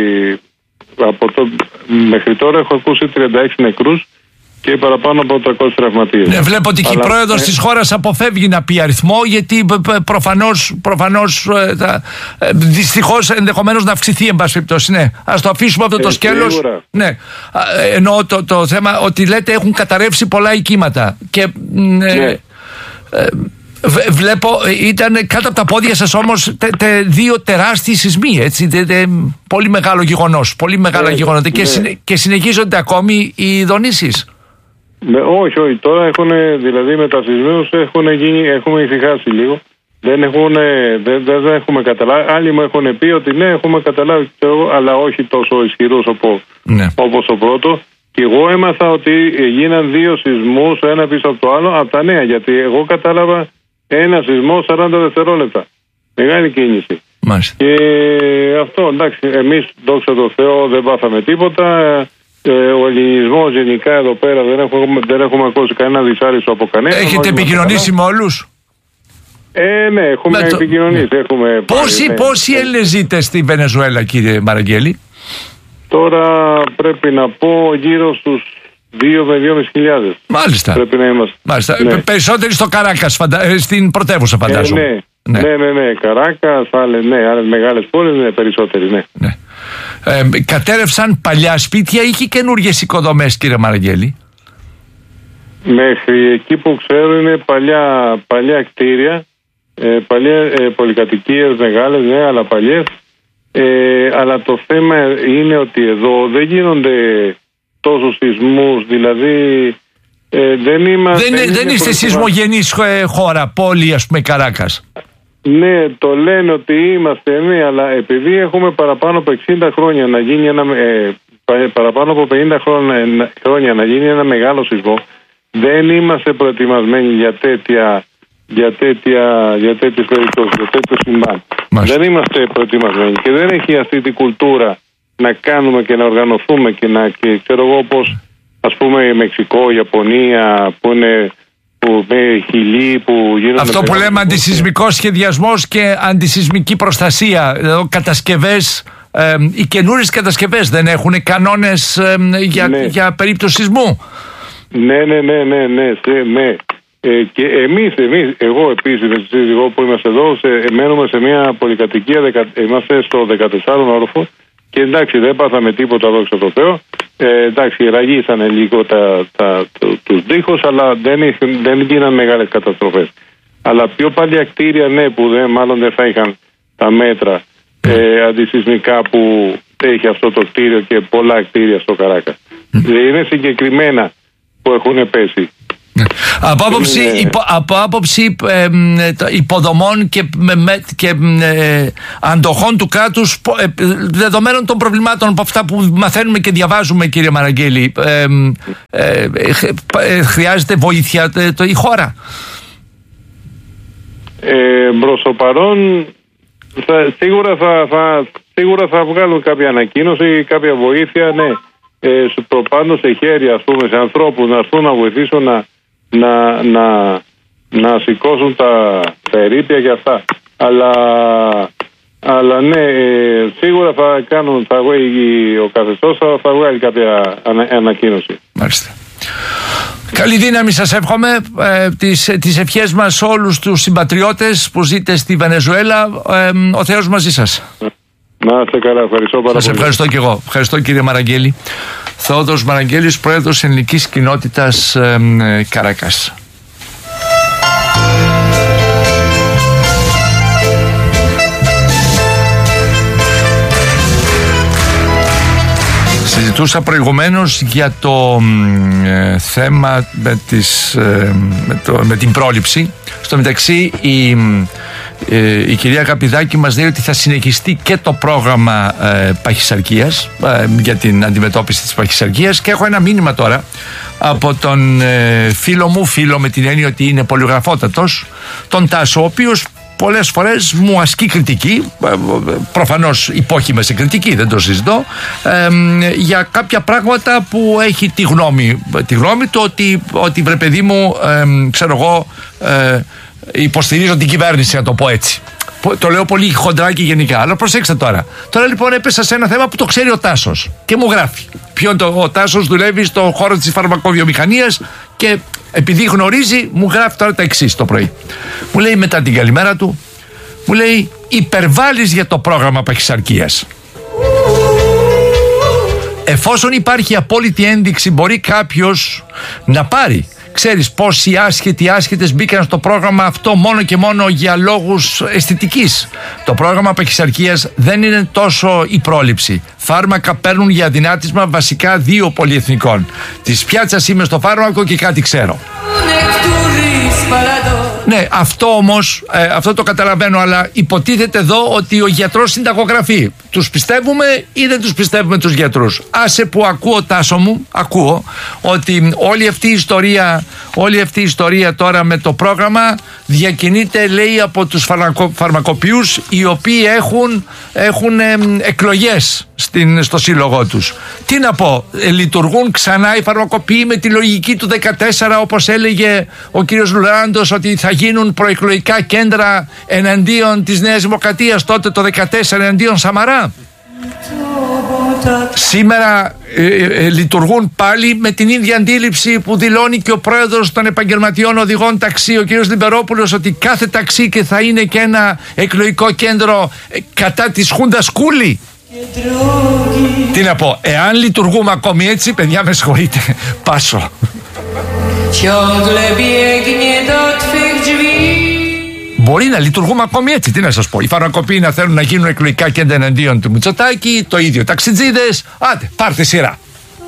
από το, μέχρι τώρα έχω ακούσει τριάντα έξι νεκρούς και παραπάνω από τριακόσιους τραυματίες. Ναι, βλέπω ότι και η πρόεδρος ε... της χώρας αποφεύγει να πει αριθμό, γιατί προφανώς, προφανώς ε, δυστυχώς ενδεχομένως να αυξηθεί, εν πάση περιπτώσει. Ναι, ας το αφήσουμε αυτό το ε, σκέλος. Σίγουρα. Ναι, εννοώ το, το θέμα ότι λέτε έχουν καταρρεύσει πολλά οικήματα και ε, ναι. ε, ε, βλέπω ήταν κάτω από τα πόδια σας όμως τε, τε, δύο τεράστιοι σεισμοί, έτσι, τε, τε, πολύ μεγάλο γεγονός, πολύ μεγάλα ε, γεγονότα και, ναι. συνε, και συνεχίζονται ακόμη οι δονήσεις. Ναι, όχι, όχι. Τώρα έχουν, δηλαδή με τα σεισμούς έχουν γίνει, έχουμε ησυχάσει λίγο. Δεν, έχουν, δεν, δεν έχουμε καταλάβει. Άλλοι μου έχουν πει ότι ναι, έχουμε καταλάβει, αλλά όχι τόσο ισχυρούς όπως, ναι. όπως το πρώτο. Και εγώ έμαθα ότι γίναν δύο σεισμούς, ένα πίσω από το άλλο, από τα νέα. Γιατί εγώ κατάλαβα ένα σεισμό σαράντα δευτερόλεπτα. Μεγάλη κίνηση. Μάλιστα. Και αυτό, εντάξει, εμείς δόξα τω Θεώ δεν πάθαμε τίποτα. Ο ελληνισμός γενικά εδώ πέρα δεν έχουμε, δεν έχουμε ακούσει κανένα δυσάρεστο από κανένα. Έχετε επικοινωνήσει με όλους? Ε, ναι, έχουμε το... επικοινωνήσει. Ναι. Έχουμε πόσοι, ναι. πόσοι Έλληνες ζείτε στη Βενεζουέλα, κύριε Μαραγγέλη? Τώρα πρέπει να πω γύρω στους δύο με δυόμισι χιλιάδες. Μάλιστα. Πρέπει να είμαστε. Μάλιστα. Ναι. Περισσότεροι στο Καράκας, φαντα... στην πρωτεύουσα φαντάζομαι. Ε, ναι. Ναι. ναι, ναι, ναι. Καράκας, άλλες, ναι, άλλες μεγάλες πόλεις, ναι, περισσότεροι, ναι. ναι. Ε, κατέρευσαν παλιά σπίτια ή και καινούργιες οικοδομές, κύριε Μαραγγέλη? Μέχρι εκεί που ξέρω είναι παλιά, παλιά κτίρια, ε, παλιά ε, πολυκατοικίες μεγάλες, ναι, αλλά παλιές. Ε, αλλά το θέμα είναι ότι εδώ δεν γίνονται τόσους σεισμούς, δηλαδή ε, δεν είμαστε... Δεν, δεν είστε σεισμογενής χώρα, πόλη, ας πούμε, Καράκας. Ναι, το λένε ότι είμαστε, ναι, αλλά επειδή έχουμε παραπάνω από εξήντα χρόνια να γίνει ένα, ε, παραπάνω από πενήντα χρόνια, χρόνια να γίνει ένα μεγάλο σεισμό, δεν είμαστε προετοιμασμένοι για τέτοια, για τέτοια, για τέτοιες περιπτώσεις, για τέτοιο συμβάν. Δεν είμαστε προετοιμασμένοι και δεν έχει αυτή την κουλτούρα να κάνουμε και να οργανωθούμε και να, και ξέρω εγώ πώς, ας πούμε, Μεξικό, Ιαπωνία, που είναι... Που, με χιλί, που αυτό που λέμε αντισυσμικός σχεδιασμός και αντισυσμική προστασία, δηλαδή κατασκευές, ε, οι καινούριες κατασκευές δεν έχουν κανόνες ε, για, ναι. για περίπτωση σεισμού? Ναι, ναι, ναι, ναι, ναι, ναι. Ε, και εμείς, εμείς, εγώ επίσης με τη σύζυγό που είμαστε εδώ, σε, μένουμε σε μια πολυκατοικία, δεκα, είμαστε στο δεκατεσσάρων όροφο και εντάξει δεν πάθαμε τίποτα, δόξα τω Θεώ. Ε, εντάξει, ραγίσανε λίγο τα, τα, το, τους τοίχους, αλλά δεν, δεν γίναν μεγάλες καταστροφές. Αλλά πιο παλιά κτίρια, ναι, που δεν, μάλλον δεν θα είχαν τα μέτρα ε, αντισυσμικά που έχει αυτό το κτίριο και πολλά κτίρια στο Καράκα. Mm. Είναι συγκεκριμένα που έχουν πέσει. Από άποψη, είναι... υπο, από άποψη ε, υποδομών και, με, με, και ε, αντοχών του κράτους, ε, δεδομένων των προβλημάτων από αυτά που μαθαίνουμε και διαβάζουμε, κύριε Μαραγγέλη, ε, ε, ε, χρειάζεται βοήθεια ε, το, η χώρα? Ε, προς το παρόν θα, σίγουρα, θα, θα, σίγουρα θα βγάλουν κάποια ανακοίνωση, κάποια βοήθεια, ναι. Ε, προπάνω σε χέρια, ας πούμε, σε ανθρώπους να έρθουν να βοηθήσουν να να, να, να σηκώσουν τα, τα ερείπια και αυτά. Αλλά Αλλά ναι, ε, σίγουρα θα κάνουν, θα βγει ο καθεστώς, θα, θα βγάλει κάποια ανα, ανακοίνωση. Μάλιστα. Καλή δύναμη σας εύχομαι, ε, τις, τις ευχές μας όλους τους συμπατριώτες που ζείτε στη Βενεζουέλα, ε, ο Θεός μαζί σας. Να είστε καλά, ευχαριστώ πάρα σας πολύ. Ευχαριστώ και εγώ. Ευχαριστώ κύριε Μαραγγέλη. Θεόδωρος Μαραγγέλης, πρόεδρος Ελληνικής Κοινότητας ε, ε, Καράκας. Συζητούσα προηγουμένως για το ε, θέμα με, τις, ε, με, το, με την πρόληψη. Στο μεταξύ η, ε, η κυρία Καπηδάκη μας λέει ότι θα συνεχιστεί και το πρόγραμμα ε, παχυσαρκίας ε, για την αντιμετώπιση της παχυσαρκίας, και έχω ένα μήνυμα τώρα από τον ε, φίλο μου, φίλο με την έννοια ότι είναι πολυγραφότατος, τον Τάσο, ο οποίος πολλές φορές μου ασκεί κριτική, προφανώς υπόχειμε σε κριτική, δεν το συζητώ, ε, για κάποια πράγματα που έχει τη γνώμη, τη γνώμη του ότι, ότι βρε παιδί μου, ε, ξέρω εγώ, ε, υποστηρίζω την κυβέρνηση, να το πω έτσι. Το λέω πολύ χοντρά και γενικά, αλλά προσέξτε τώρα. Τώρα λοιπόν έπεσα σε ένα θέμα που το ξέρει ο Τάσος και μου γράφει. Ποιον το, ο Τάσος δουλεύει στον χώρο της φαρμακοβιομηχανίας και επειδή γνωρίζει μου γράφει τώρα τα εξής το πρωί. Μου λέει μετά την καλημέρα του, μου λέει υπερβάλλεις για το πρόγραμμα παχυσαρκίας. Εφόσον υπάρχει απόλυτη ένδειξη μπορεί κάποιος να πάρει. Ξέρεις πόσοι άσχετοι άσχετες μπήκαν στο πρόγραμμα αυτό μόνο και μόνο για λόγους αισθητικής. Το πρόγραμμα παχυσαρκίας δεν είναι τόσο η πρόληψη. Φάρμακα παίρνουν για αδυνάτισμα βασικά δύο πολυεθνικών. Της πιάτσας είμαι στο φάρμακο και κάτι ξέρω. Ναι, αυτό όμως, ε, αυτό το καταλαβαίνω, αλλά υποτίθεται εδώ ότι ο γιατρός συνταγογραφεί. Τους πιστεύουμε ή δεν τους πιστεύουμε τους γιατρούς? Άσε που ακούω, Τάσο μου, ακούω ότι όλη αυτή η ιστορία, όλη αυτή η ιστορία τώρα με το πρόγραμμα διακινείται, λέει, από τους φαρμακο, φαρμακοποιούς οι οποίοι έχουν, έχουν ε, εκλογές στην, στο σύλλογό τους. Τι να πω, ε, λειτουργούν ξανά οι φαρμακοποιοί με τη λογική του δεκατέσσερα, όπως έλεγε ο κύριος Λουράντος, ότι θα γίνουν προεκλογικά κέντρα εναντίον της Νέας Δημοκρατίας τότε το δεκατέσσερα, εναντίον Σαμαρά. Σήμερα ε, ε, λειτουργούν πάλι με την ίδια αντίληψη που δηλώνει και ο πρόεδρος των επαγγελματιών οδηγών ταξί, ο κύριος Λιμπερόπουλος, ότι κάθε ταξί και θα είναι και ένα εκλογικό κέντρο ε, κατά της Χούντας Κούλη. Τι να πω, εάν λειτουργούμε ακόμη έτσι, παιδιά με συγχωρείτε, πάσω. Μπορεί να λειτουργούμε ακόμη έτσι, τι να σας πω. Οι φαρμακοποιοί να θέλουν να γίνουν εκλογικά κέντρα εναντίον του Μητσοτάκη, το ίδιο ταξιτζίδες. Άντε, πάρτε σειρά.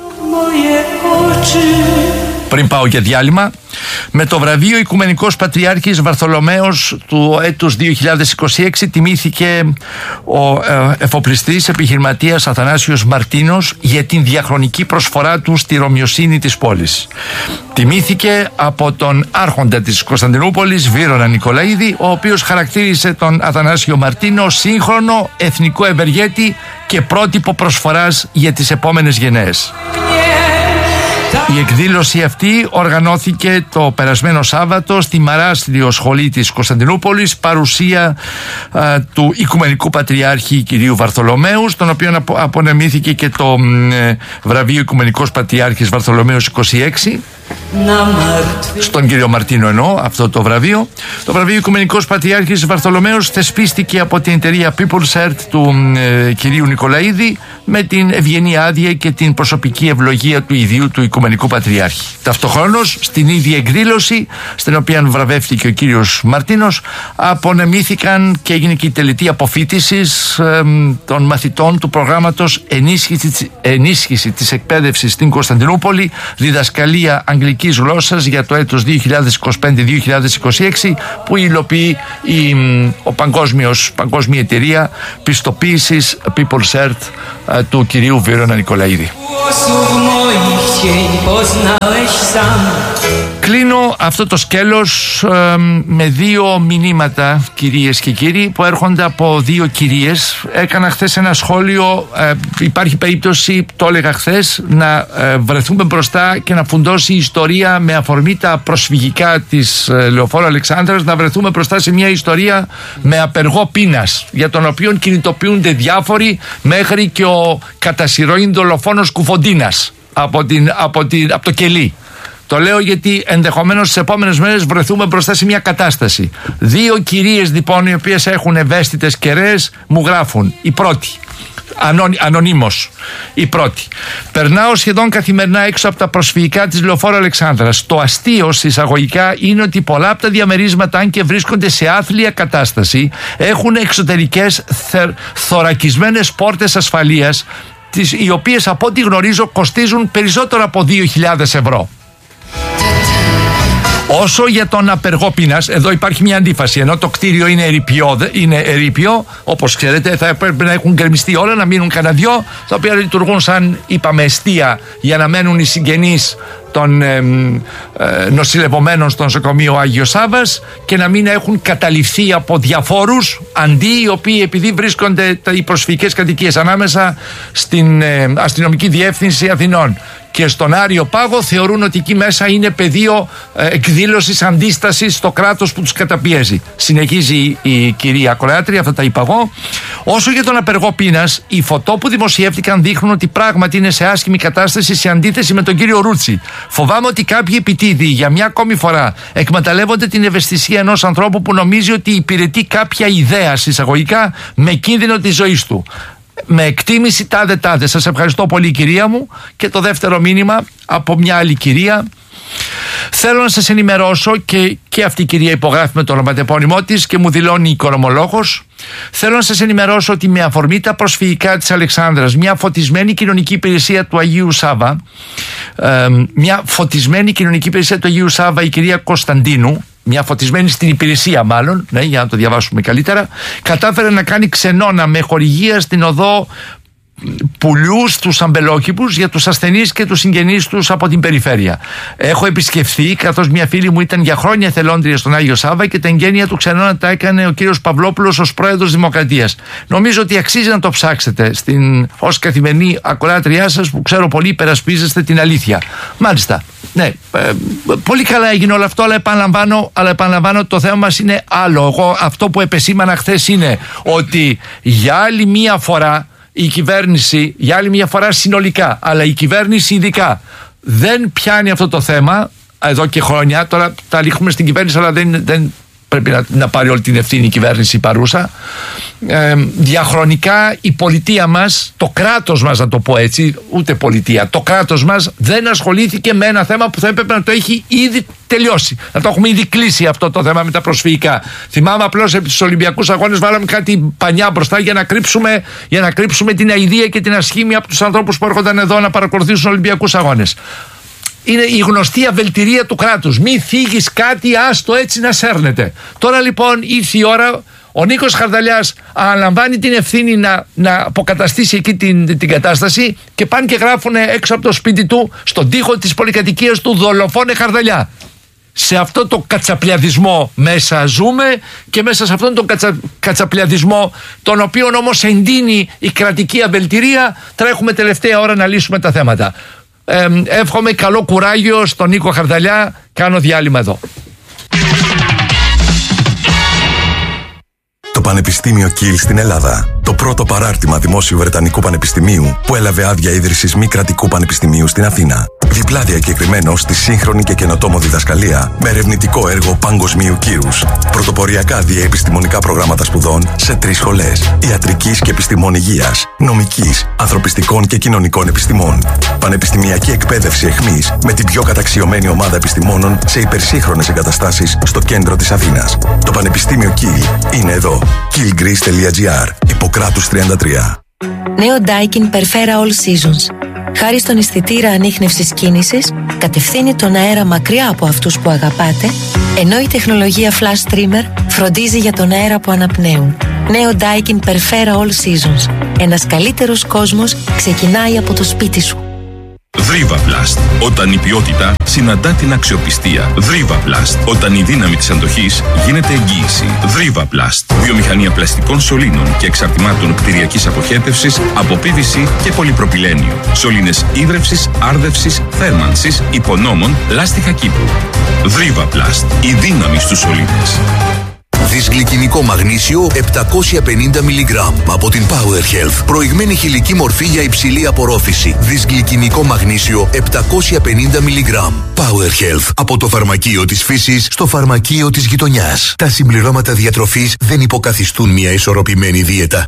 Πριν πάω για διάλειμμα, με το βραβείο Οικουμενικός Πατριάρχης Βαρθολομαίος του έτους δύο χιλιάδες είκοσι έξι τιμήθηκε ο ε, εφοπλιστής επιχειρηματίας Αθανάσιος Μαρτίνος για την διαχρονική προσφορά του στη ρωμιοσύνη της πόλης. Τιμήθηκε από τον άρχοντα της Κωνσταντινούπολης, Βύρωνα Νικολαίδη, ο οποίος χαρακτήρισε τον Αθανάσιο Μαρτίνο σύγχρονο εθνικό ευεργέτη και πρότυπο προσφοράς για τις επόμενες γενναίες. Η εκδήλωση αυτή οργανώθηκε το περασμένο Σάββατο στη Μαράστριο Σχολή της Κωνσταντινούπολης, παρουσία α, του Οικουμενικού Πατριάρχη κυρίου Βαρθολομαίου, στον οποίο απο, απονεμήθηκε και το ε, βραβείο Οικουμενικός Πατριάρχης Βαρθολομαίος είκοσι έξι. Στον κύριο Μαρτίνο εννοώ αυτό το βραβείο. Το βραβείο Οικουμενικός Πατριάρχης Βαρθολομαίος θεσπίστηκε από την εταιρεία People's Earth του ε, κυρίου Νικολαίδη με την ευγενή άδεια και την προσωπική ευλογία του ιδίου του Οικουμενικού Πατριάρχη. Ταυτοχρόνως στην ίδια εκδήλωση, στην οποία βραβεύτηκε ο κύριος Μαρτίνος, απονεμήθηκαν και έγινε και η τελετή αποφοίτησης ε, των μαθητών του προγράμματος ενίσχυση, ενίσχυση της εκπαίδευσης στην Κωνσταντινούπολη, διδασκαλία αγγλικής γλώσσας για το έτος δύο χιλιάδες είκοσι πέντε δύο χιλιάδες είκοσι έξι, που υλοποιεί η ο παγκόσμιος, παγκόσμια εταιρεία πιστοποίησης People's Earth ε, του κυρίου Βύρωνα Νικολαίδη. Κλείνω αυτό το σκέλος ε, με δύο μηνύματα, κυρίες και κύριοι, που έρχονται από δύο κυρίες. Έκανα χθες ένα σχόλιο, ε, υπάρχει περίπτωση, το έλεγα χθες, να ε, βρεθούμε μπροστά και να φουντώσει η ιστορία με αφορμή τα προσφυγικά της ε, Λεωφόρου Αλεξάνδρας, να βρεθούμε μπροστά σε μια ιστορία με απεργό πείνας, για τον οποίο κινητοποιούνται διάφοροι, μέχρι και ο κατά συρροήν δολοφόνος Κουφοντίνας από, την, από, την, από το κελί. Το λέω γιατί ενδεχομένως στις επόμενες μέρες βρεθούμε μπροστά σε μια κατάσταση. Δύο κυρίες λοιπόν, οι οποίες έχουν ευαίσθητες κεραίες, μου γράφουν. Η πρώτη, ανων, ανωνύμως, η πρώτη. Περνάω σχεδόν καθημερινά έξω από τα προσφυγικά της Λεωφόρου Αλεξάνδρας. Το αστείο εισαγωγικά είναι ότι πολλά από τα διαμερίσματα, αν και βρίσκονται σε άθλια κατάσταση, έχουν εξωτερικές θε, θωρακισμένες πόρτες ασφαλείας, τις, οι οποίες από ό,τι γνωρίζω κοστίζουν περισσότερο από δύο χιλιάδες ευρώ. Όσο για τον απεργό πείνας, εδώ υπάρχει μια αντίφαση. Ενώ το κτίριο είναι ερειπιό, είναι ερειπιό, όπως ξέρετε, θα πρέπει να έχουν γκρεμιστεί όλα, να μείνουν κανένα δυο, τα οποία λειτουργούν σαν, είπαμε, εστία για να μένουν οι συγγενείς των ε, ε, νοσηλευομένων στο νοσοκομείο Άγιος Σάββας και να μην έχουν καταληφθεί από διαφόρους, αντί οι οποίοι, επειδή βρίσκονται οι προσφυγικές κατοικίες ανάμεσα στην ε, αστυνομική διεύθυνση Αθηνών και στον Άριο Πάγο, θεωρούν ότι εκεί μέσα είναι πεδίο ε, εκδήλωσης αντίστασης στο κράτος που τους καταπιέζει. Συνεχίζει η, η κυρία Κορεάτρια, αυτά τα είπα εγώ. Όσο για τον απεργό πείνας, οι φωτό που δημοσιεύτηκαν δείχνουν ότι πράγματι είναι σε άσχημη κατάσταση σε αντίθεση με τον κύριο Ρούτσι. Φοβάμαι ότι κάποιοι επιτίδιοι για μια ακόμη φορά εκμεταλλεύονται την ευαισθησία ενός ανθρώπου που νομίζει ότι υπηρετεί κάποια ιδέα, εισαγωγικά, με κίνδυνο της ζωής του. Με εκτίμηση τάδε τάδε. Σας ευχαριστώ πολύ, κυρία μου. Και το δεύτερο μήνυμα από μια άλλη κυρία. Θέλω να σας ενημερώσω, και, και αυτή η κυρία υπογράφει με το ονοματεπώνυμό της και μου δηλώνει οικονομολόγος. Θέλω να σας ενημερώσω ότι με αφορμή τα προσφυγικά της Αλεξάνδρας, μια φωτισμένη κοινωνική υπηρεσία του Αγίου Σάβα, ε, μια φωτισμένη κοινωνική υπηρεσία του Αγίου Σάβα, η κυρία Κωνσταντίνου, μια φωτισμένη στην υπηρεσία μάλλον, ναι, για να το διαβάσουμε καλύτερα, κατάφερε να κάνει ξενώνα με χορηγία στην οδό πουλιού στους αμπελόκηπους για τους ασθενείς και τους συγγενείς τους από την περιφέρεια. Έχω επισκεφθεί, καθώς μια φίλη μου ήταν για χρόνια εθελόντρια στον Άγιο Σάββα και τα εγγένεια του ξενώνα τα έκανε ο κύριος Παυλόπουλος ως πρόεδρος Δημοκρατίας. Νομίζω ότι αξίζει να το ψάξετε στην, ως καθημερινή ακροάτριά σας, που ξέρω πολύ υπερασπίζεστε την αλήθεια. Μάλιστα. Ναι, ε, πολύ καλά έγινε όλο αυτό, αλλά επαναλαμβάνω, αλλά επαναλαμβάνω το θέμα μας είναι άλλο. Εγώ αυτό που επεσήμανα χθες είναι ότι για άλλη μία φορά η κυβέρνηση, για άλλη μια φορά συνολικά, αλλά η κυβέρνηση ειδικά, δεν πιάνει αυτό το θέμα εδώ και χρόνια. Τώρα τα ρίχνουμε στην κυβέρνηση, αλλά δεν, δεν πρέπει να, να πάρει όλη την ευθύνη η κυβέρνηση παρούσα. Ε, διαχρονικά η πολιτεία μας, το κράτος μας, να το πω έτσι, ούτε πολιτεία, το κράτος μας δεν ασχολήθηκε με ένα θέμα που θα έπρεπε να το έχει ήδη τελειώσει. Να το έχουμε ήδη κλείσει αυτό το θέμα με τα προσφυγικά. Θυμάμαι απλώς επί τους Ολυμπιακούς Αγώνες βάλαμε κάτι πανιά μπροστά για να κρύψουμε, για να κρύψουμε την αηδία και την ασχήμια από τους ανθρώπους που έρχονταν εδώ να παρακολουθήσουν Ολυμπιακούς Αγώνες. Είναι η γνωστή αβελτηρία του κράτους. Μη θίγεις κάτι, άστο έτσι να σέρνεται. Τώρα λοιπόν ήρθε η ώρα, ο Νίκος Χαρδαλιάς αναλαμβάνει την ευθύνη να, να αποκαταστήσει εκεί την, την κατάσταση, και πάνε και γράφουν έξω από το σπίτι του, στον τοίχο της πολυκατοικίας του, δολοφόνε Χαρδαλιά. Σε αυτό το κατσαπλιαδισμό μέσα ζούμε, και μέσα σε αυτόν τον κατσα, κατσαπλιαδισμό, τον οποίο όμως εντείνει η κρατική αβελτηρία, τρέχουμε τελευταία ώρα να λύσουμε τα θέματα. Ε, εύχομαι καλό κουράγιο στον Νίκο Χαρδαλιά. Κάνω διάλειμμα εδώ. Το Πανεπιστήμιο Κιλ στην Ελλάδα. Το πρώτο παράρτημα δημόσιου Βρετανικού Πανεπιστημίου που έλαβε άδεια ίδρυσης μη κρατικού πανεπιστημίου στην Αθήνα. Διπλά διακεκριμένο στη σύγχρονη και καινοτόμο διδασκαλία με ερευνητικό έργο παγκοσμίου κύρους. Πρωτοποριακά διαεπιστημονικά προγράμματα σπουδών σε τρεις σχολές: ιατρικής και επιστημών υγείας, νομικής, ανθρωπιστικών και κοινωνικών επιστημών. Πανεπιστημιακή εκπαίδευση εχμής με την πιο καταξιωμένη ομάδα επιστημόνων σε υπερσύγχρονες εγκαταστάσεις στο κέντρο της Αθήνας. Το Πανεπιστήμιο Κιλ είναι εδώ. κιλ γκρις τελεία τζι άρ, Ιπποκράτους τριάντα τρία. Νέο Daikin Perfera All Seasons. Χάρη στον αισθητήρα ανίχνευσης κίνησης, κατευθύνει τον αέρα μακριά από αυτούς που αγαπάτε, ενώ η τεχνολογία Flash Trimmer φροντίζει για τον αέρα που αναπνέουν. Νέο Daikin Perfera All Seasons. Ένας καλύτερος κόσμος ξεκινάει από το σπίτι σου. Δρίβαπλαστ. Όταν η ποιότητα συναντά την αξιοπιστία. Δρίβαπλαστ. Όταν η δύναμη της αντοχής γίνεται εγγύηση. Δρίβαπλαστ. Βιομηχανία πλαστικών σωλήνων και εξαρτημάτων κτηριακής αποχέτευσης από πι βι σι και πολυπροπυλένιο. Σωλήνες ίδρευσης, άρδευσης, θέρμανσης, υπονόμων, λάστιχα κήπου. Δρίβαπλαστ. Η δύναμη στους σωλήνες. Δυσγλυκινικό μαγνήσιο επτακόσια πενήντα μιλιγκράμμ από την Power Health. Προηγμένη χηλική μορφή για υψηλή απορρόφηση. Δυσγλυκινικό μαγνήσιο επτακόσια πενήντα μιλιγκράμμ. Power Health. Από το φαρμακείο της φύσης στο φαρμακείο της γειτονιάς. Τα συμπληρώματα διατροφής δεν υποκαθιστούν μια ισορροπημένη δίαιτα.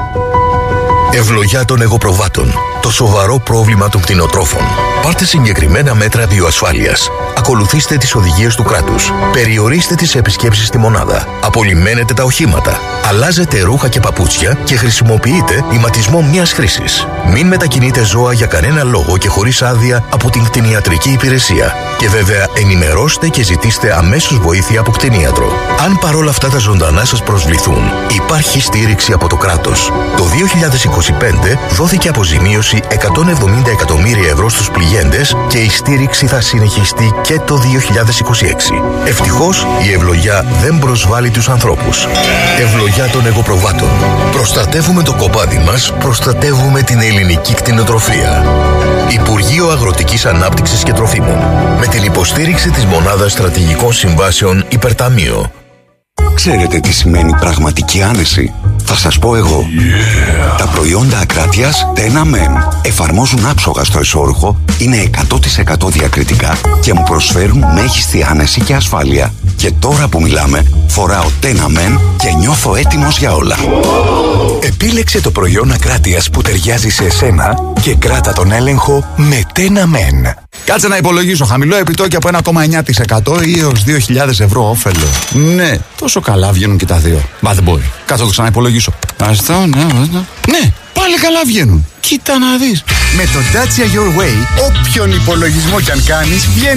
Ευλογιά των εγωπροβάτων. Το σοβαρό πρόβλημα των κτηνοτρόφων. Πάρτε συγκεκριμένα μέτρα βιοασφάλειας. Ακολουθήστε τις οδηγίες του κράτους. Περιορίστε τις επισκέψεις στη μονάδα. Απολυμμένετε τα οχήματα. Αλλάζετε ρούχα και παπούτσια και χρησιμοποιείτε ηματισμό μιας χρήσης. Μην μετακινείτε ζώα για κανένα λόγο και χωρίς άδεια από την κτηνιατρική υπηρεσία. Και βέβαια ενημερώστε και ζητήστε αμέσως βοήθεια από κτηνίατρο. Αν παρόλα αυτά τα ζωντανά σας προσβληθούν, υπάρχει στήριξη από το κράτος. Το δύο χιλιάδες είκοσι πέντε δόθηκε αποζημίωση εκατόν εβδομήντα εκατομμύρια ευρώ στους πληγέντες και η στήριξη θα συνεχιστεί και το δύο χιλιάδες είκοσι έξι. Ευτυχώς η ευλογιά δεν προσβάλλει τους ανθρώπους. Ευλογιά των εγωπροβάτων. Προστατεύουμε το κοπάδι μας, προστατεύουμε την ελληνική κτηνοτροφία. Υπουργείο Αγροτικής Ανάπτυξης και Τροφίμων. Με την υποστήριξη της Μονάδας Στρατηγικών Συμβάσεων Υπερταμείο. Ξέρετε τι σημαίνει πραγματική άνεση? Θα σας πω εγώ. Yeah. Τα προϊόντα Ακράτειας Tenamen εφαρμόζουν άψογα στο εσώρουχο, είναι εκατό τοις εκατό διακριτικά και μου προσφέρουν μέγιστη άνεση και ασφάλεια. Και τώρα που μιλάμε, φοράω Tenamen και νιώθω έτοιμος για όλα. Επίλεξε το προϊόν Ακράτειας που ταιριάζει σε εσένα και κράτα τον έλεγχο με Tenamen. Κάτσε να υπολογίσω. Χαμηλό επιτόκιο από ένα κόμμα εννιά τοις εκατό ή έως δύο χιλιάδες ευρώ όφελο. Ναι, τόσο καλά βγαίνουν και τα δύο. Μα δεν μπορεί. Κάτσε να το ξαναυπολογίσω. Αυτό, ναι, ναι. Ναι, πάλι καλά βγαίνουν. Κοίτα να δεις. Με το Dacia Your Way, όποιον υπολογισμό κι αν κάνεις, βγαίνει